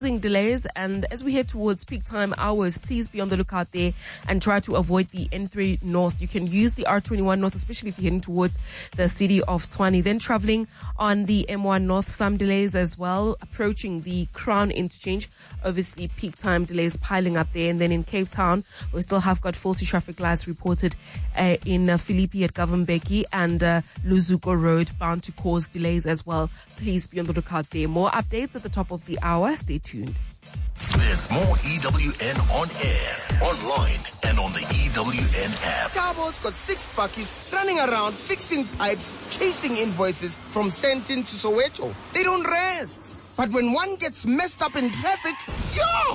Delays, and as we head towards peak time hours, please be on the lookout there and try to avoid the N3 North. You can use the R21 North, especially if you're heading towards the city of Tshwane. Then traveling on the M1 North, some delays as well, approaching the Crown interchange. Obviously, peak time delays piling up there. And then in Cape Town, we still have got faulty traffic lights reported in Philippi at Governbeki and Luzuko Road, bound to cause delays as well. Please be on the lookout there. More updates at the top of the hour. Stay tuned. There's more EWN on air, online, and on the EWN app. Tabo's got 6 buckies running around fixing pipes, chasing invoices from Sentin to Soweto. They don't rest. But when one gets messed up in traffic, yo!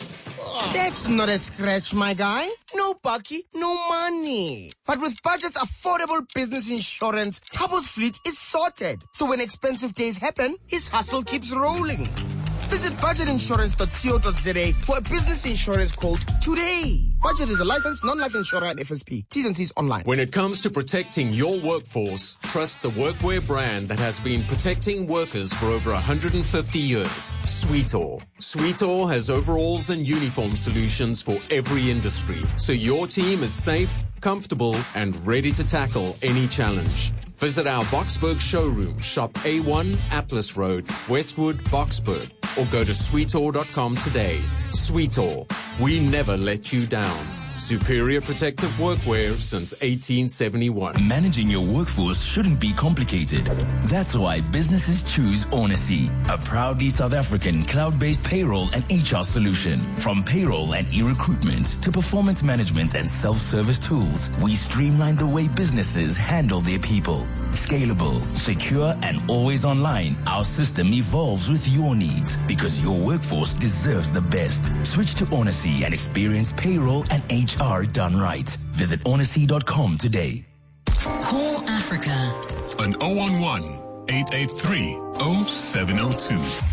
That's not a scratch, my guy. No bucky, no money. But with Budget's affordable business insurance, Tabo's fleet is sorted. So when expensive days happen, his hustle keeps rolling. Visit budgetinsurance.co.za for a business insurance quote today. Budget is a licensed non-life insurer and FSP. T's and C's online. When it comes to protecting your workforce, trust the workwear brand that has been protecting workers for over 150 years. Sweetall. Sweetall has overalls and uniform solutions for every industry, so your team is safe, comfortable, and ready to tackle any challenge. Visit our Boksburg showroom, shop A1 Atlas Road, Westwood, Boksburg, or go to sweetall.com today. Sweetall, we never let you down. Superior protective workwear since 1871. Managing your workforce shouldn't be complicated. That's why businesses choose Onacy, a proudly South African cloud-based payroll and HR solution. From payroll and e-recruitment to performance management and self-service tools, we streamline the way businesses handle their people. Scalable, secure, and always online, our system evolves with your needs because your workforce deserves the best. Switch to Onacy and experience payroll and HR done right. Visit onacy.com today. Call Africa on 011-883-0702.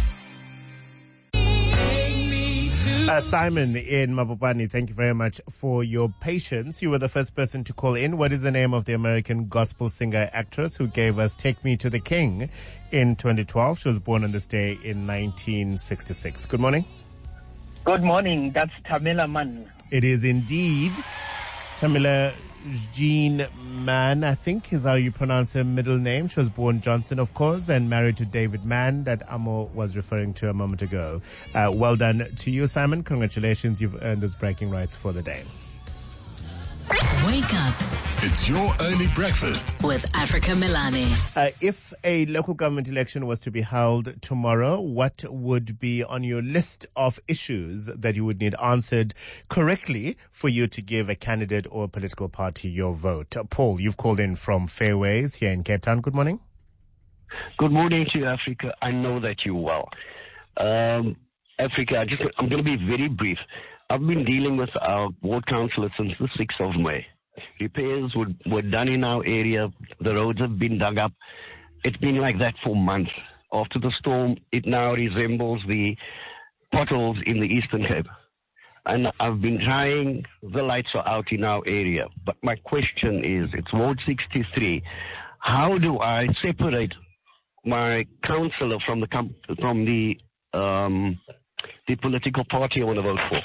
Simon in Mabopane, thank you very much for your patience. You were the first person to call in. What is the name of the American gospel singer actress who gave us Take Me to the King in 2012? She was born on this day in 1966. Good morning. Good morning. That's Tamela Mann. It is indeed Tamela Jean Mann, I think is how you pronounce her middle name. She was born Johnson, of course, and married to David Mann that Amo was referring to a moment ago. Well done to you, Simon. Congratulations. You've earned those bragging rights for the day. Wake up. It's your early breakfast with Africa Milani. If a local government election was to be held tomorrow, what would be on your list of issues that you would need answered correctly for you to give a candidate or a political party your vote? Paul, you've called in from Fairways here in Cape Town. Good morning. Good morning to you, Africa. I know that you well. Africa, I'm going to be very brief. I've been dealing with our ward councillor since the 6th of May. Repairs were done in our area. The roads have been dug up. It's been like that for months. After the storm, it now resembles the potholes in the Eastern Cape. And I've been trying, the lights are out in our area. But my question is, it's Ward 63. How do I separate my councillor from the political party I want to vote for?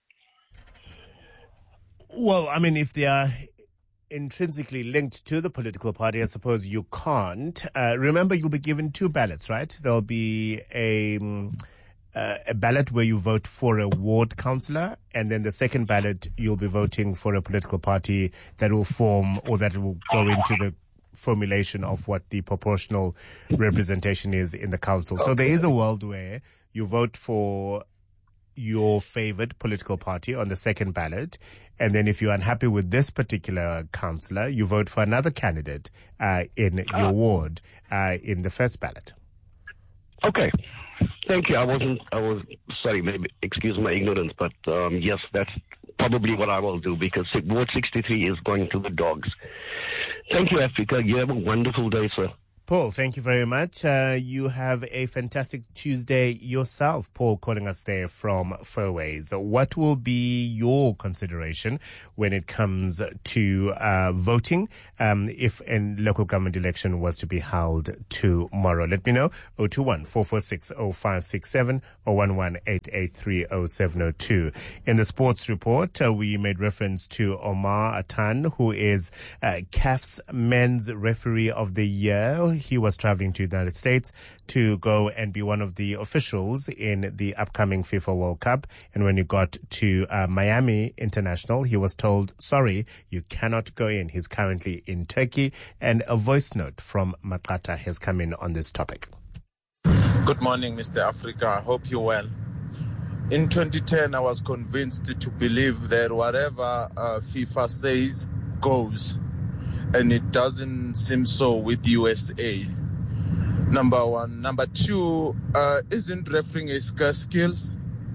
Well, I mean, if they are intrinsically linked to the political party, I suppose you can't. Remember, you'll be given 2 ballots, right? There'll be a ballot where you vote for a ward councillor, and then the second ballot, you'll be voting for a political party that will form or that will go into the formulation of what the proportional representation is in the council. So there is a world where you vote for your favored political party on the second ballot, and then if you're unhappy with this particular councillor, you vote for another candidate in your ward in the first ballot. Okay. Thank you. I was sorry, maybe excuse my ignorance, but yes, that's probably what I will do because Ward 63 is going to the dogs. Thank you, Africa. You have a wonderful day, sir. Paul, thank you very much. You have a fantastic Tuesday yourself, Paul, calling us there from Fourways. What will be your consideration when it comes to voting if a local government election was to be held tomorrow? Let me know. 021-446-0567 or 118830702. In the sports report, we made reference to Omar Atan, who is CAF's Men's Referee of the Year. He was traveling to the United States to go and be one of the officials in the upcoming FIFA World Cup. And when he got to Miami International, he was told, sorry, you cannot go in. He's currently in Turkey. And a voice note from Makata has come in on this topic. Good morning, Mr. Africa. I hope you're well. In 2010, I was convinced to believe that whatever FIFA says goes. And it doesn't seem so with USA. Number one. Number two, isn't refereeing a scarce skills?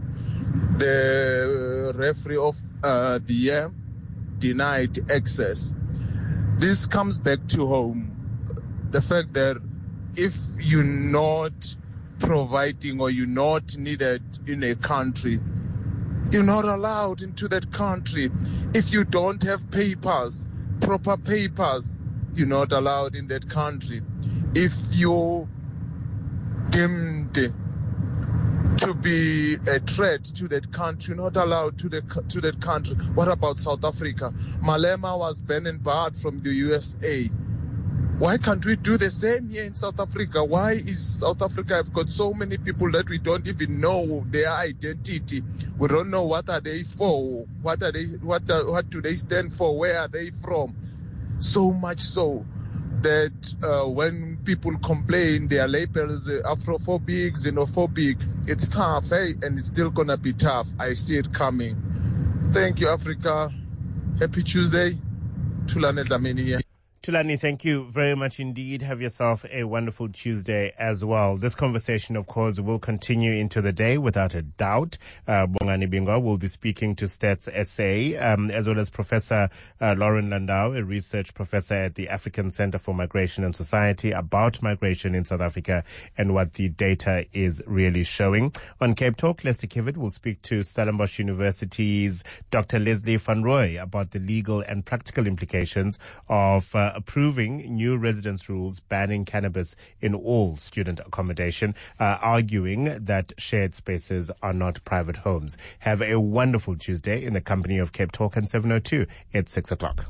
The referee of the year denied access. This comes back to home. The fact that if you're not providing or you're not needed in a country, you're not allowed into that country. If you don't have papers, proper papers, you're not allowed in that country. If you're deemed to be a threat to that country, you're not allowed to that country. What about South Africa? Malema was banned and barred from the USA. Why can't we do the same here in South Africa? Why is South Africa have got so many people that we don't even know their identity? We don't know what are they for, what do they stand for, where are they from? So much so that when people complain, they are labeled as Afrophobic, xenophobic. It's tough, and it's still gonna be tough. I see it coming. Thank you, Africa. Happy Tuesday. Tulane Dlamini here. Tulani, thank you very much indeed. Have yourself a wonderful Tuesday as well. This conversation, of course, will continue into the day without a doubt. Bongani Bingwa will be speaking to Stats SA, as well as Professor Lauren Landau, a research professor at the African Center for Migration and Society, about migration in South Africa and what the data is really showing. On Cape Talk, Lester Kivitt will speak to Stellenbosch University's Dr. Leslie Van Roy about the legal and practical implications of approving new residence rules banning cannabis in all student accommodation, arguing that shared spaces are not private homes. Have a wonderful Tuesday in the company of Cape Talk and 702 at 6 o'clock.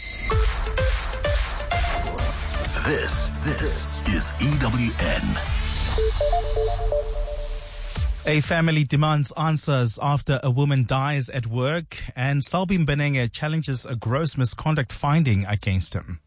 This is EWN. A family demands answers after a woman dies at work, and Salbi Mbenenge challenges a gross misconduct finding against him.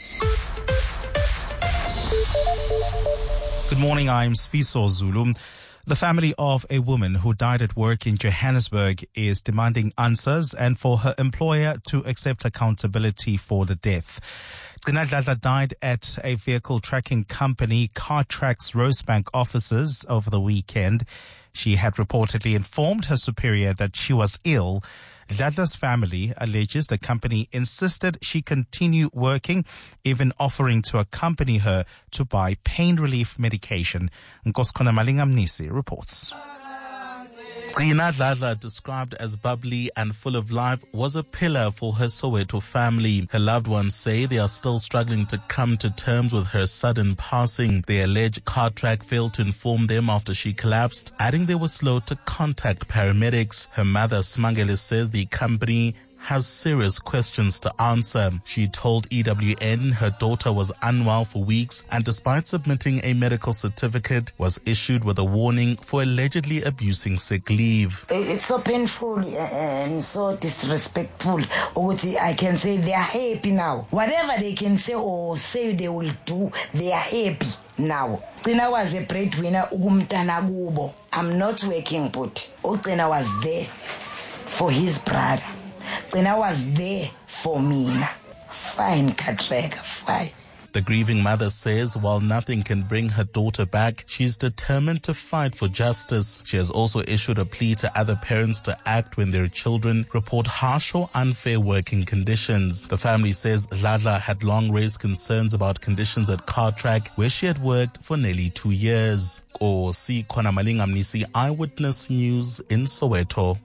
Good morning, I'm Sfiso Zulu. The family of a woman who died at work in Johannesburg is demanding answers and for her employer to accept accountability for the death. Zinadlala died at a vehicle tracking company Cartrack's Rosebank offices over the weekend. She had reportedly informed her superior that she was ill. Dladla's family alleges the company insisted she continue working, even offering to accompany her to buy pain relief medication. Nkoskona Malingamnisi reports. Gcina Dladla, described as bubbly and full of life, was a pillar for her Soweto family. Her loved ones say they are still struggling to come to terms with her sudden passing. They allege Cartrack failed to inform them after she collapsed, adding they were slow to contact paramedics. Her mother, Smangele, says the company has serious questions to answer. She told EWN her daughter was unwell for weeks and despite submitting a medical certificate was issued with a warning for allegedly abusing sick leave. It's so painful and so disrespectful. I can say they are happy now. Whatever they can say or say they will do, they are happy now. Ugcina was a breadwinner. I'm not working, but Ugcina was there for his brother. When I was there for me, fine, Cartrack, fine. The grieving mother says while nothing can bring her daughter back, she's determined to fight for justice. She has also issued a plea to other parents to act when their children report harsh or unfair working conditions. The family says Dladla had long raised concerns about conditions at Cartrack, where she had worked for nearly 2 years. Si Khona Malingamnisi, Eyewitness News in Soweto.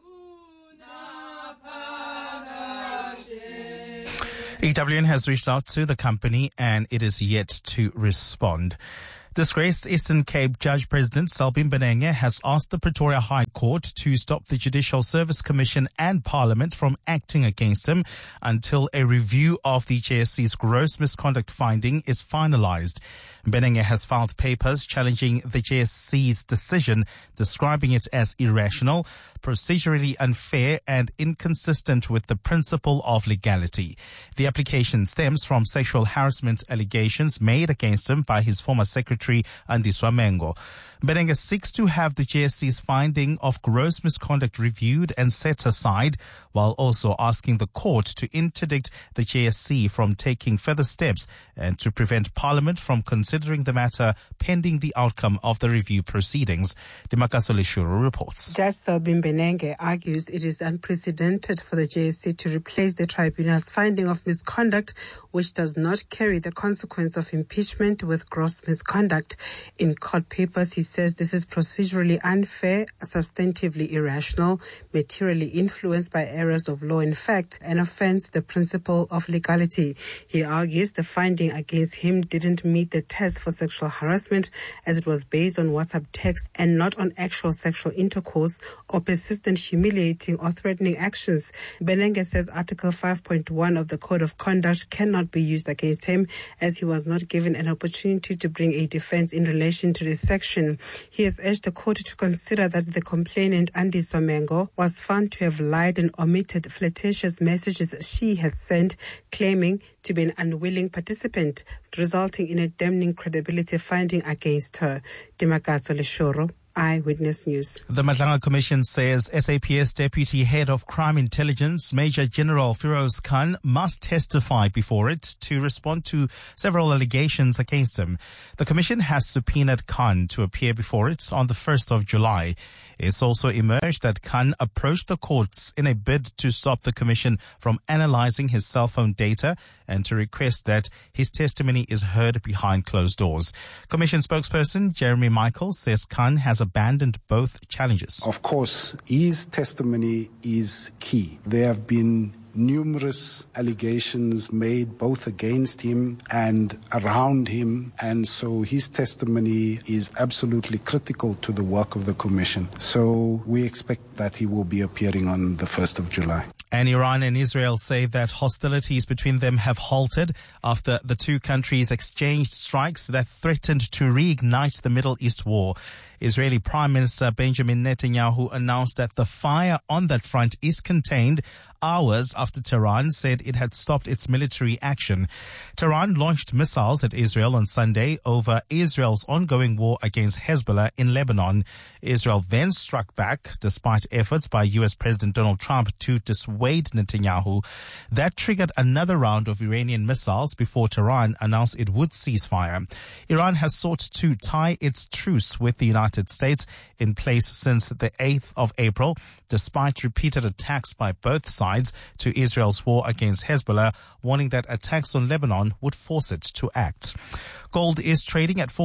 EWN has reached out to the company and it is yet to respond. Disgraced Eastern Cape Judge President Selbin Benenge has asked the Pretoria High Court to stop the Judicial Service Commission and Parliament from acting against him until a review of the JSC's gross misconduct finding is finalized. Benenge has filed papers challenging the JSC's decision, describing it as irrational, procedurally unfair and inconsistent with the principle of legality. The application stems from sexual harassment allegations made against him by his former secretary, Andiswa Mengo. Benenge seeks to have the JSC's finding of gross misconduct reviewed and set aside, while also asking the court to interdict the JSC from taking further steps and to prevent Parliament from considering the matter pending the outcome of the review proceedings. Dimakaso Leshuru reports. Judge Selbin Benenge argues it is unprecedented for the JSC to replace the tribunal's finding of misconduct, which does not carry the consequence of impeachment, with gross misconduct. In court papers, he says this is procedurally unfair, substantively irrational, materially influenced by errors of law in fact, and offends the principle of legality. He argues the finding against him didn't meet the test for sexual harassment, as it was based on WhatsApp text and not on actual sexual intercourse or persistent humiliating or threatening actions. Benenge says Article 5.1 of the Code of Conduct cannot be used against him, as he was not given an opportunity to bring a defense in relation to this section. He has urged the court to consider that the complainant, Andiswa Mengo, was found to have lied and omitted flirtatious messages she had sent, claiming to be an unwilling participant, resulting in a damning credibility finding against her. Dimakato Leshoro, Eyewitness News. The Madlanga Commission says SAPS Deputy Head of Crime Intelligence, Major General Firoz Khan, must testify before it to respond to several allegations against him. The Commission has subpoenaed Khan to appear before it on the 1st of July. It's also emerged that Khan approached the courts in a bid to stop the Commission from analyzing his cell phone data and to request that his testimony is heard behind closed doors. Commission spokesperson Jeremy Michaels says Khan has abandoned both challenges. Of course, his testimony is key. There have been numerous allegations made both against him and around him, and so his testimony is absolutely critical to the work of the Commission. So we expect that he will be appearing on the 1st of July. And Iran and Israel say that hostilities between them have halted after the two countries exchanged strikes that threatened to reignite the Middle East war. Israeli Prime Minister Benjamin Netanyahu announced that the fire on that front is contained hours after Tehran said it had stopped its military action. Tehran launched missiles at Israel on Sunday over Israel's ongoing war against Hezbollah in Lebanon. Israel then struck back despite efforts by U.S. President Donald Trump to dissuade Netanyahu. That triggered another round of Iranian missiles before Tehran announced it would cease fire. Iran has sought to tie its truce with the United States in place since the 8th of April, despite repeated attacks by both sides to Israel's war against Hezbollah, warning that attacks on Lebanon would force it to act. Gold is trading at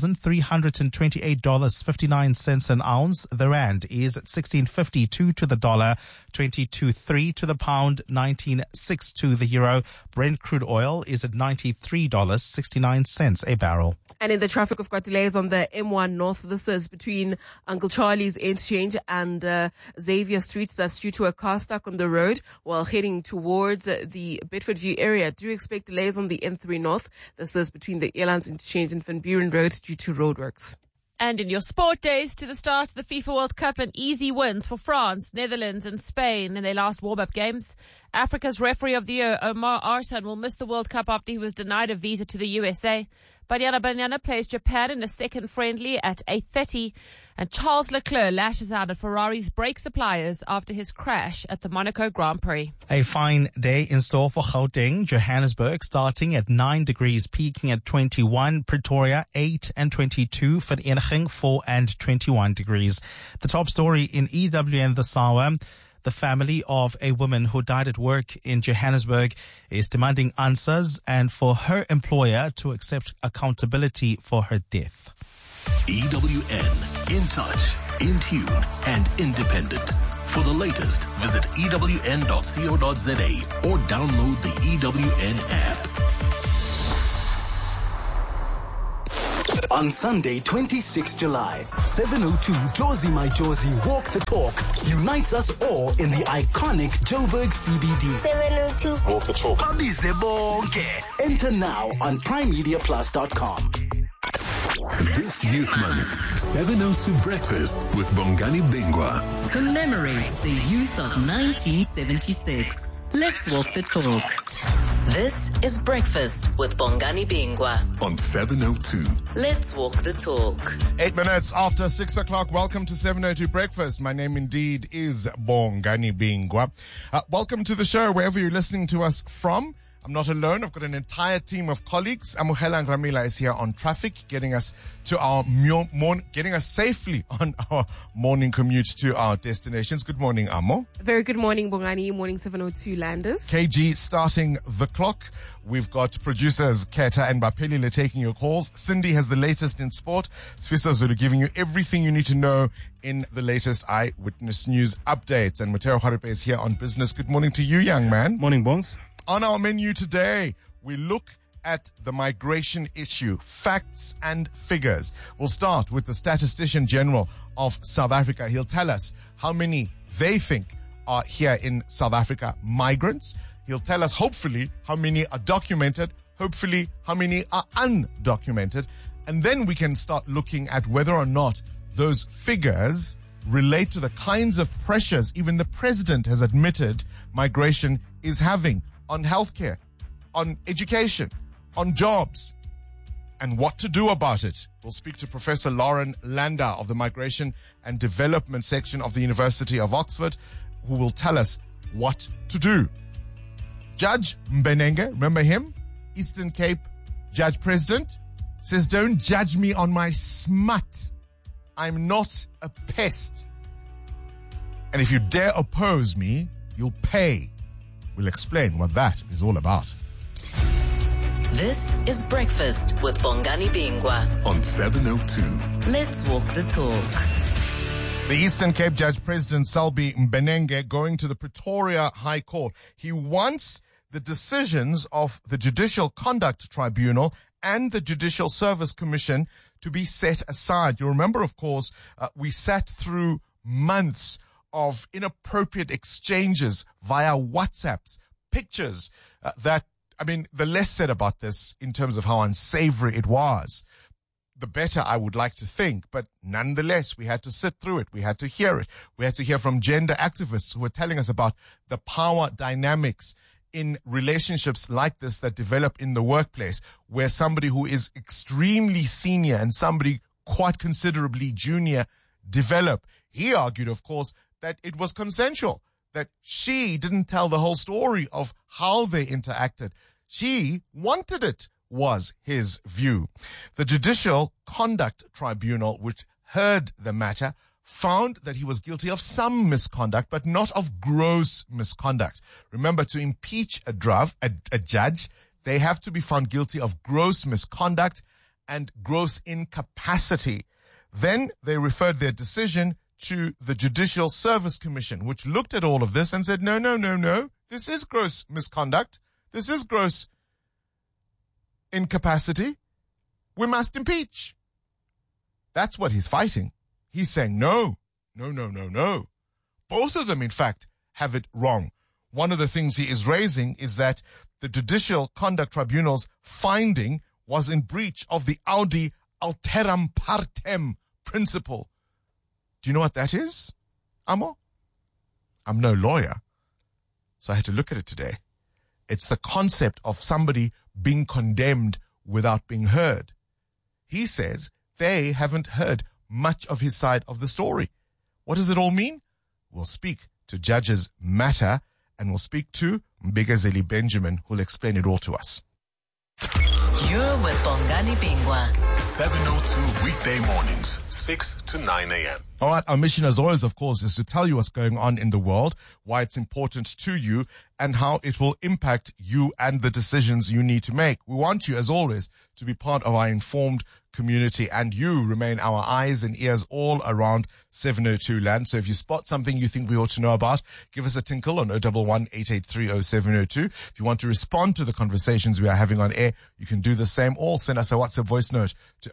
$4,328.59 an ounce. The rand is at 16.52 to the dollar, 22.3 to the pound, 19.6 to the euro. Brent crude oil is at $93.69 a barrel. And in the traffic, we've got delays on the M1 North. This is between Uncle Charlie's Interchange and Xavier Street. That's due to a car stuck on the road while heading towards the Bedford View area. Do expect delays on the N3 North. This is between the Airlines Interchange and Van Buren Road due to roadworks. And in your sport days, to the start of the FIFA World Cup, and easy wins for France, Netherlands and Spain in their last warm-up games. Africa's referee of the year, Omar Artan, will miss the World Cup after he was denied a visa to the USA. Banyana Banyana plays Japan in a second friendly at 8:30. And Charles Leclerc lashes out at Ferrari's brake suppliers after his crash at the Monaco Grand Prix. A fine day in store for Gauteng, Johannesburg, starting at 9 degrees, peaking at 21, Pretoria 8 and 22, Vereniging 4 and 21 degrees. The top story in EWN this hour. The family of a woman who died at work in Johannesburg is demanding answers and for her employer to accept accountability for her death. EWN, in touch, in tune, and independent. For the latest, visit ewn.co.za or download the EWN app. On Sunday, 26 July, 7:02 Jozi My Jozi Walk the Talk unites us all in the iconic Joburg CBD. 7:02 Walk the Talk. Abize bonke. Enter now on primemediaplus.com. This Youth Month, 702 Breakfast with Bongani Bingwa commemorates the youth of 1976. Let's walk the talk. This is Breakfast with Bongani Bingwa on 702. Let's walk the talk. 8 minutes after 6 o'clock. Welcome to 702 Breakfast. My name indeed is Bongani Bingwa. Welcome to the show wherever you're listening to us from. I'm not alone. I've got an entire team of colleagues. Amuhela and Ramila is here on traffic, getting us to our getting us safely on our morning commute to our destinations. Good morning, Amo. Very good morning, Bongani. Morning 702 Landers. KG starting the clock. We've got producers Keta and Bapelile taking your calls. Cindy has the latest in sport. Sfisa Zulu giving you everything you need to know in the latest eyewitness news updates. And Mateo Haripe is here on business. Good morning to you, young man. Morning, Bongs. On our menu today, we look at the migration issue, facts and figures. We'll start with the Statistician General of South Africa. He'll tell us how many they think are here in South Africa migrants. He'll tell us, hopefully, how many are documented, hopefully, how many are undocumented. And then we can start looking at whether or not those figures relate to the kinds of pressures even the president has admitted migration is having on healthcare, on education, on jobs, and what to do about it. We'll speak to Professor Lauren Landau of the Migration and Development section of the University of Oxford, who will tell us what to do. Judge Mbenenge, remember him? Eastern Cape Judge President, says, don't judge me on my smut. I'm not a pest. And if you dare oppose me, you'll pay. We'll explain what that is all about. This is Breakfast with Bongani Bingwa on 702. Let's walk the talk. The Eastern Cape Judge President Selby Mbenenge going to the Pretoria High Court. He wants the decisions of the Judicial Conduct Tribunal and the Judicial Service Commission to be set aside. You remember, of course, we sat through months of inappropriate exchanges via WhatsApps, pictures the less said about this in terms of how unsavory it was, the better, I would like to think. But nonetheless, we had to sit through it. We had to hear it. We had to hear from gender activists who were telling us about the power dynamics in relationships like this that develop in the workplace, where somebody who is extremely senior and somebody quite considerably junior develop. He argued, of course, that it was consensual, that she didn't tell the whole story of how they interacted. She wanted it, was his view. The Judicial Conduct Tribunal, which heard the matter, found that he was guilty of some misconduct, but not of gross misconduct. Remember, to impeach a judge, they have to be found guilty of gross misconduct and gross incapacity. Then they referred their decision to the Judicial Service Commission, which looked at all of this and said, no, this is gross misconduct. This is gross incapacity. We must impeach. That's what he's fighting. He's saying, no. Both of them, in fact, have it wrong. One of the things he is raising is that the Judicial Conduct Tribunal's finding was in breach of the Audi Alteram Partem principle. Do you know what that is, Amo? I'm no lawyer, so I had to look at it today. It's the concept of somebody being condemned without being heard. he says they haven't heard much of his side of the story. What does it all mean? We'll speak to Judges Matter, and we'll speak to Mbigazeli Benjamin, who'll explain it all to us. You're with Bongani Bingwa. 7:02 weekday mornings, 6 to 9 a.m. All right, our mission as always, of course, is to tell you what's going on in the world, why it's important to you, and how it will impact you and the decisions you need to make. We want you, as always, to be part of our informed community, and you remain our eyes and ears all around 702 land. So if you spot something you think we ought to know about, give us a tinkle on 011-883-0702. If you want to respond to the conversations we are having on air, you can do the same, or send us a WhatsApp voice note to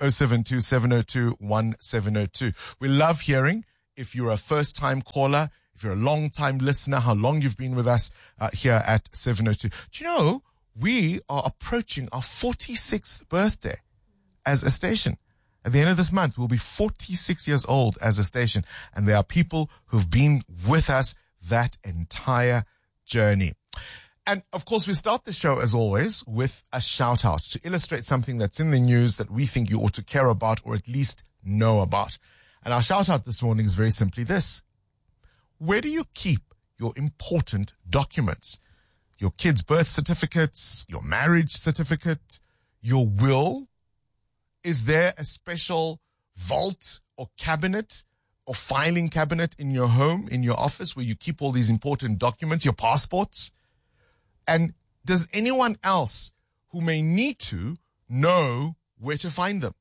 072-702-1702. We love hearing if you're a first-time caller, if you're a long-time listener, how long you've been with us here at 702. Do you know, we are approaching our 46th birthday as a station. At the end of this month, we'll be 46 years old as a station. And there are people who've been with us that entire journey. And of course, we start the show, as always, with a shout out to illustrate something that's in the news that we think you ought to care about, or at least know about. And our shout out this morning is very simply this. Where do you keep your important documents? Your kids' birth certificates, your marriage certificate, your will? Is there a special vault or cabinet or filing cabinet in your home, in your office, where you keep all these important documents, your passports? And does anyone else who may need to know where to find them?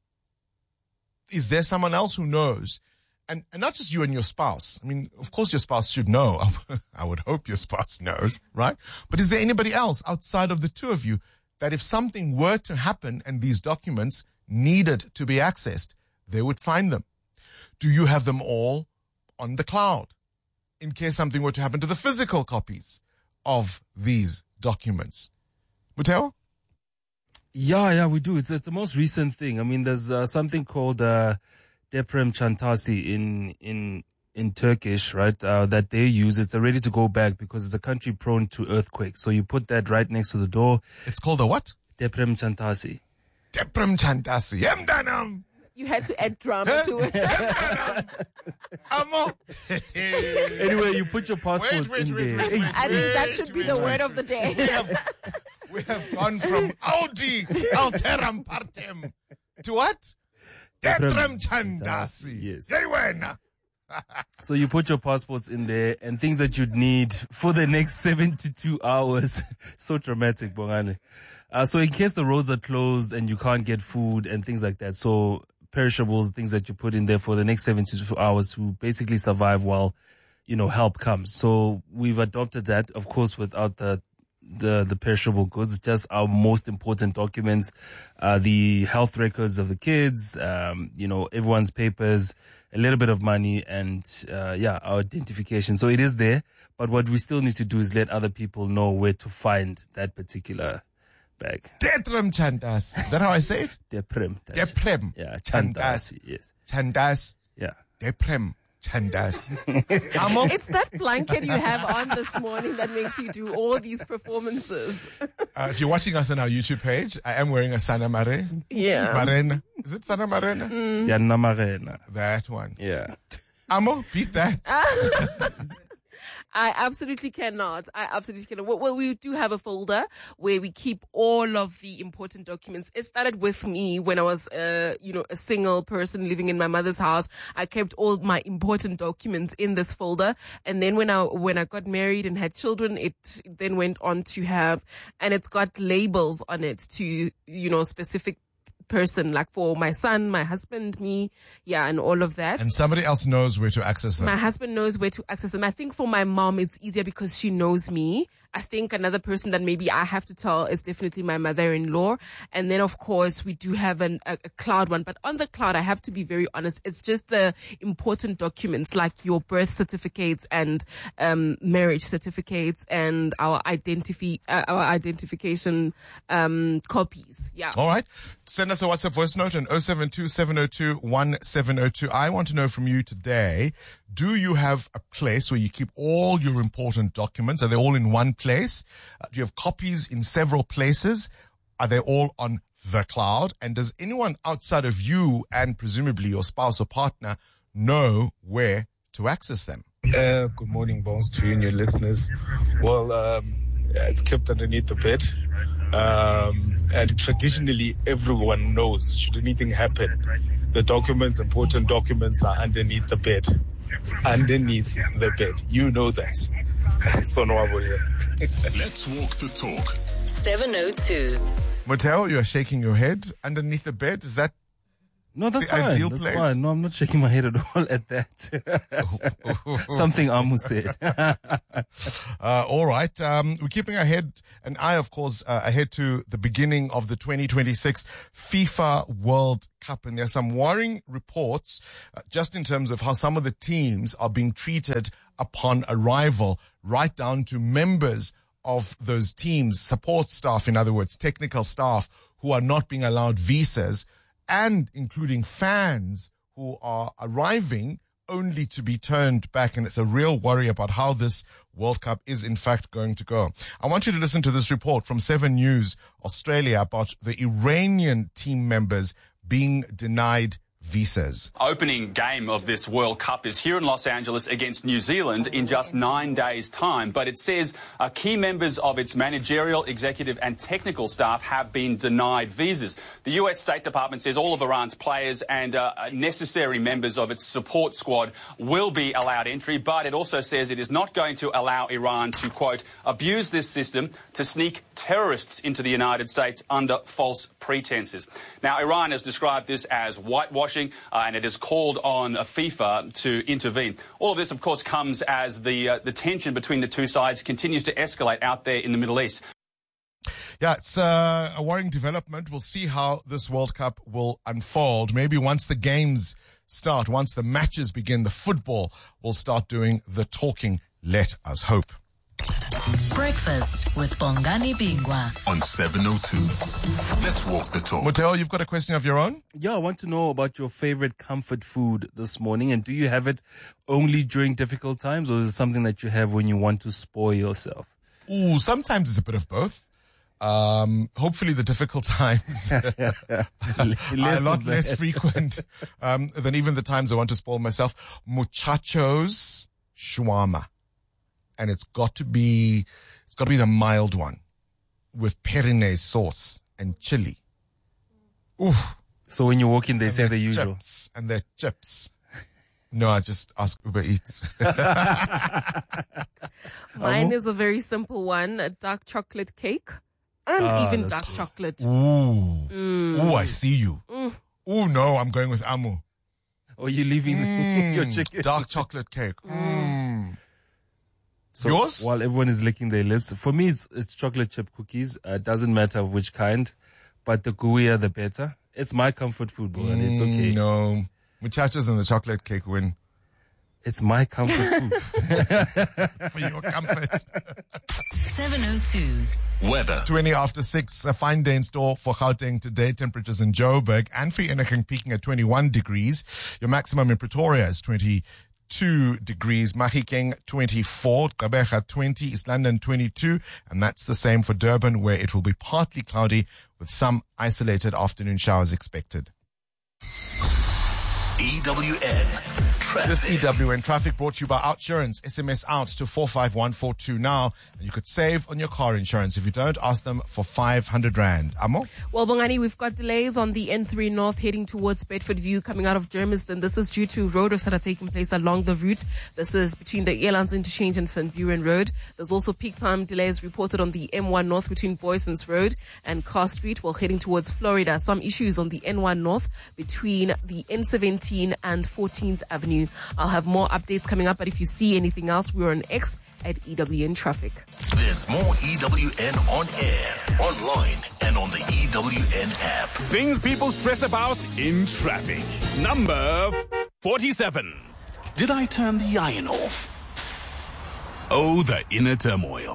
Is there someone else who knows? And not just you and your spouse. I mean, of course your spouse should know. I would hope your spouse knows, right? But is there anybody else outside of the two of you that if something were to happen and these documents needed to be accessed, they would find them? Do you have them all on the cloud in case something were to happen to the physical copies of these documents? Muteo? Yeah, we do. It's the most recent thing. I mean, there's something called Deprem Çantası in Turkish, right? That they use. It's a ready to go bag because it's a country prone to earthquakes. So you put that right next to the door. It's called a what? Deprem Çantası. Deprem Çantası. Yemdanam. You had to add drama to it. Anyway, you put your passports in there. I think that should be the word of the day. We have gone from Audi Alteram Partem to what? Deprem Çantası. Yes. So you put your passports in there and things that you'd need for the next 72 hours. So dramatic, Bongani. So in case the roads are closed and you can't get food and things like that. So perishables, things that you put in there for the next 72 hours to basically survive while, help comes. So we've adopted that, of course, without the perishable goods, just our most important documents, the health records of the kids, everyone's papers, a little bit of money, and our identification. So it is there, but what we still need to do is let other people know where to find that particular bag. Deprem Çantası. Is that how I say it? Deprem. Yeah, Çantası. Yes. Çantası. Yeah. Deprem Çantası. It's that blanket you have on this morning that makes you do all these performances. If you're watching us on our YouTube page, I am wearing a Sana Mare. Yeah. Marena. Is it Sana Marena? Sana Marena. That one. Yeah. Amo, beat that. I absolutely cannot. Well, we do have a folder where we keep all of the important documents. It started with me when I was, a single person living in my mother's house. I kept all my important documents in this folder. And then when I got married and had children, it then went on to have, and it's got labels on it to, specific person, like for my son, my husband, me, and all of that. And somebody else knows where to access them. My husband knows where to access them. I think for my mom, it's easier because she knows me. I think another person that maybe I have to tell is definitely my mother-in-law. And then, of course, we do have a cloud one. But on the cloud, I have to be very honest, it's just the important documents like your birth certificates and marriage certificates and our identification copies. Yeah. All right. Send us a WhatsApp voice note on 072-702-1702. I want to know from you today, do you have a place where you keep all your important documents? Are they all in one place? Do you have copies in several places? Are they all on the cloud? And does anyone outside of you and presumably your spouse or partner know where to access them? Good morning, Bones, to you and your listeners. Well, it's kept underneath the bed. And traditionally, everyone knows, should anything happen, the documents, important documents, are underneath the bed. Underneath the bed. You know that. So no here. Let's walk the talk. 702. Mateo, you are shaking your head. Underneath the bed, is that No, that's the fine. ideal That's place? fine. No, I'm not shaking my head at all at that. Something Amu said. All right. We're keeping an eye, of course, ahead to the beginning of the 2026 FIFA World Cup. And there are some worrying reports just in terms of how some of the teams are being treated upon arrival, right down to members of those teams, support staff, in other words, technical staff who are not being allowed visas, and including fans who are arriving only to be turned back. And it's a real worry about how this World Cup is in fact going to go. I want you to listen to this report from 7 News Australia about the Iranian team members being denied visas. Opening game of this World Cup is here in Los Angeles against New Zealand in just 9 days' time. But it says key members of its managerial, executive and technical staff have been denied visas. The US State Department says all of Iran's players and necessary members of its support squad will be allowed entry. But it also says it is not going to allow Iran to, quote, abuse this system to sneak terrorists into the United States under false pretenses. Now, Iran has described this as whitewashing. And it has called on FIFA to intervene. All of this, of course, comes as the tension between the two sides continues to escalate out there in the Middle East. Yeah, it's a worrying development. We'll see how this World Cup will unfold. Maybe once the games start, once the matches begin, the football will start doing the talking. Let us hope. Breakfast with Bongani Bingwa on 702. Let's walk the talk. Mateo, you've got a question of your own? Yeah, I want to know about your favorite comfort food this morning. And do you have it only during difficult times, or is it something that you have when you want to spoil yourself? Ooh, sometimes it's a bit of both. Hopefully the difficult times are a lot less frequent than even the times I want to spoil myself. Muchachos shawarma. And it's got to be the mild one with Perinese sauce and chili. Ooh. So when you walk in, they say the usual. Chips and their chips. No, I just ask Uber Eats. Mine is a very simple one, a dark chocolate cake and even dark chocolate. Ooh. Ooh, I see you. Ooh, no, I'm going with Amu. Or you leaving your chicken? Dark chocolate cake. So yours? While everyone is licking their lips. For me, it's chocolate chip cookies. Doesn't matter which kind, but the gooier the better. It's my comfort food, bro, and it's okay. No. Muchachos and the chocolate cake win. It's my comfort food. For your comfort. 702. Weather. 20 after 6, a fine day in store for Gauteng today. Temperatures in Joburg and Vereeniging peaking at 21 degrees. Your maximum in Pretoria is 22 degrees. Mahikeng 24, Gqeberha 20, East London 22, and that's the same for Durban, where it will be partly cloudy with some isolated afternoon showers expected. EWN Traffic. This EWN Traffic brought to you by Outsurance. SMS out to 45142 now, and you could save on your car insurance. If you don't, ask them for 500 Rand. Amo? Well, Bongani, we've got delays on the N3 North heading towards Bedford View coming out of Germiston. This is due to roadworks that are taking place along the route. This is between the Airlines Interchange and Van Buren Road. There's also peak time delays reported on the M1 North between Boysons Road and Carr Street while heading towards Florida. Some issues on the N1 North between the N17 and 14th Avenue. I'll have more updates coming up, but if you see anything else, we're on X at EWN Traffic. There's more EWN on air, online, and on the EWN app. Things people stress about in traffic. Number 47. Did I turn the iron off? Oh, the inner turmoil.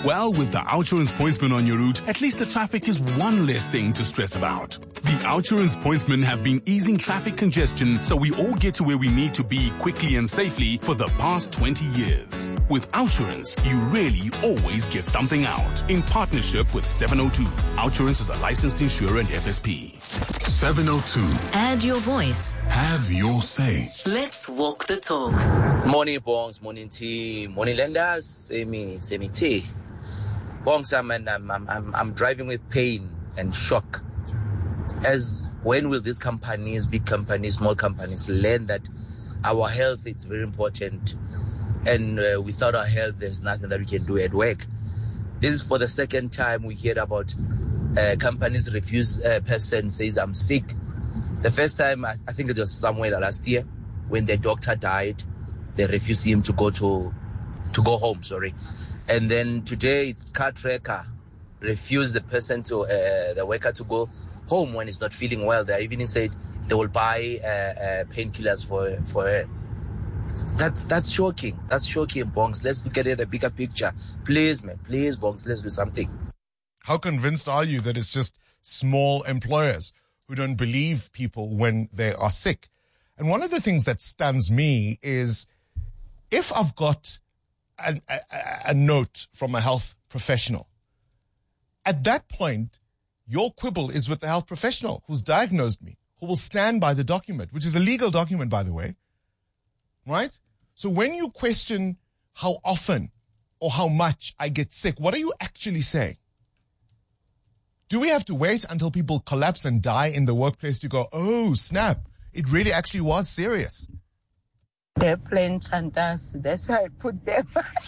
Well, with the OUTsurance Pointsmen on your route, at least the traffic is one less thing to stress about. The OUTsurance Pointsmen have been easing traffic congestion so we all get to where we need to be quickly and safely for the past 20 years. With OUTsurance, you really always get something out. In partnership with 702. OUTsurance is a licensed insurer and FSP. 702. Add your voice. Have your say. Let's walk the talk. Morning, Bongs. Morning, team. Morning, lenders. Semi tea. Bongs, I'm driving with pain and shock. As when will these companies, big companies, small companies, learn that our health is very important, and without our health, there's nothing that we can do at work. This is for the second time we hear about companies refuse a person says I'm sick. The first time, I think it was somewhere last year when the doctor died, they refused him to go home. And then today, it's car tracker refused the person the worker to go home when he's not feeling well. They even said they will buy painkillers for her. That's shocking. That's shocking, Bongs. Let's look at the bigger picture. Please, man. Please, Bongs, let's do something. How convinced are you that it's just small employers who don't believe people when they are sick? And one of the things that stuns me is if I've got a note from a health professional, at that point, your quibble is with the health professional who's diagnosed me, who will stand by the document, which is a legal document, by the way. Right? So when you question how often or how much I get sick, what are you actually saying? Do we have to wait until people collapse and die in the workplace to go, oh, snap, it really actually was serious? They're playing chantas. That's why I put them.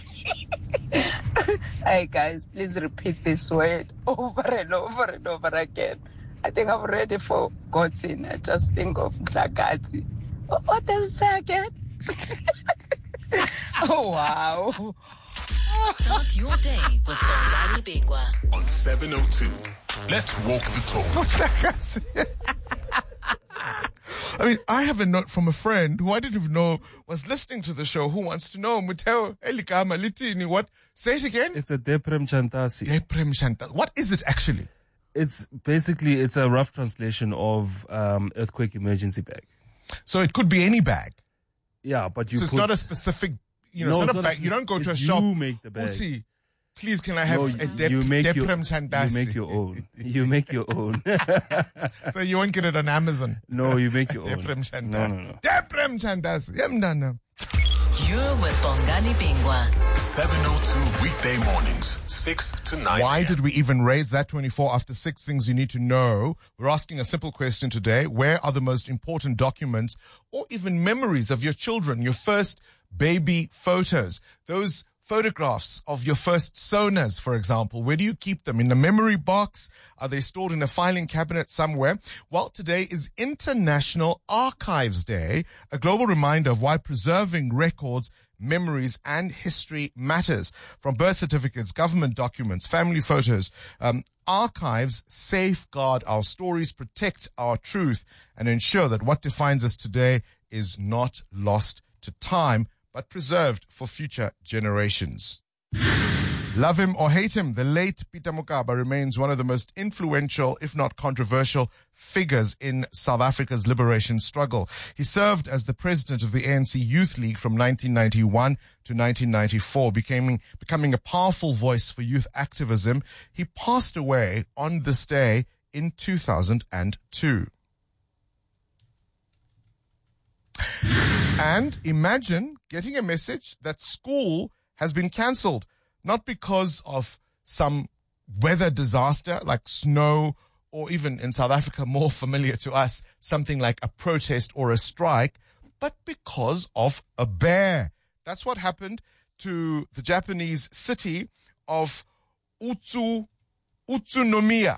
Hey, guys, please repeat this word over and over and over again. I think I've already forgotten. I just think of Glagati. What does it say again? Oh, wow. Start your day with Bongani Bingwa. On 702. Let's walk the talk. What's that? I mean, I have a note from a friend who I didn't even know was listening to the show, who wants to know, Muteo, Eligama, Litini, what? Say it again? It's a Deprem Chantasi. Deprem Chantasi. What is it actually? It's a rough translation of earthquake emergency bag. So it could be any bag. Yeah, but So it's not a specific, it's not a bag. You don't go to a shop. You make the bag. Utsi, please, can I have a Deprem Chantasi? You make your own. You make your own. So you won't get it on Amazon. No, you make your own. Deprem Chantasi. No. Deprem Chantasi. Yemdana. You're with Bongani Bingwa. 702 weekday mornings, 6 to 9. Why did we even raise that 24 after 6 things you need to know? We're asking a simple question today. Where are the most important documents or even memories of your children, your first baby photos? Those photographs of your first sonas, for example, where do you keep them? In a memory box? Are they stored in a filing cabinet somewhere? Well, today is International Archives Day, a global reminder of why preserving records, memories, and history matters. From birth certificates, government documents, family photos, archives safeguard our stories, protect our truth, and ensure that what defines us today is not lost to time, but preserved for future generations. Love him or hate him, the late Peter Mokaba remains one of the most influential, if not controversial, figures in South Africa's liberation struggle. He served as the president of the ANC Youth League from 1991 to 1994, becoming a powerful voice for youth activism. He passed away on this day in 2002. And imagine getting a message that school has been cancelled, not because of some weather disaster like snow, or even in South Africa, more familiar to us, something like a protest or a strike, but because of a bear. That's what happened to the Japanese city of Utsunomiya,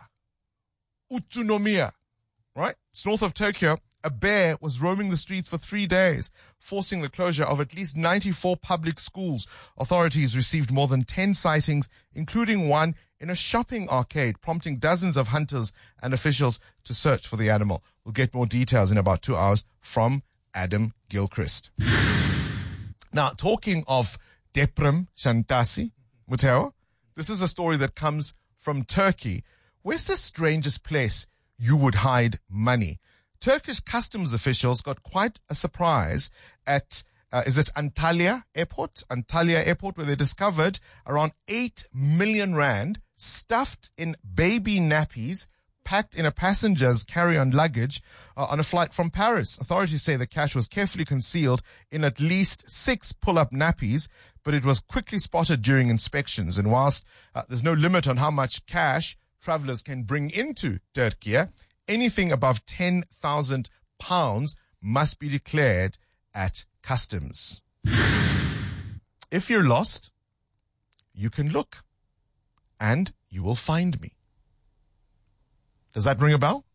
right? It's north of Tokyo. A bear was roaming the streets for 3 days, forcing the closure of at least 94 public schools. Authorities received more than 10 sightings, including one in a shopping arcade, prompting dozens of hunters and officials to search for the animal. We'll get more details in about 2 hours from Adam Gilchrist. Now, talking of Deprem Chantasi, Muteo, This is a story that comes from Turkey. Where's the strangest place you would hide money? Turkish customs officials got quite a surprise at, is it Antalya Airport? Antalya Airport, where they discovered around 8 million rand stuffed in baby nappies, packed in a passenger's carry-on luggage on a flight from Paris. Authorities say the cash was carefully concealed in at least 6 pull-up nappies, but it was quickly spotted during inspections. And whilst there's no limit on how much cash travelers can bring into Turkey, anything above £10,000 must be declared at customs. If you're lost, you can look, and you will find me. Does that ring a bell?